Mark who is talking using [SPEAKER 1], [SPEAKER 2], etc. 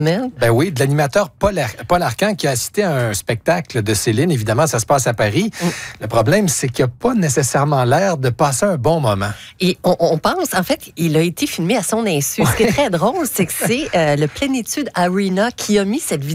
[SPEAKER 1] Ben oui, de l'animateur Paul Arcand qui a assisté à un spectacle de Céline. Évidemment, ça se passe à Paris. Le problème, c'est qu'il n'a pas nécessairement l'air de passer un bon moment.
[SPEAKER 2] Et on pense, en fait, il a été filmé à son insu. Ce qui est très drôle, c'est que c'est le Plénitude Arena qui a mis cette vidéo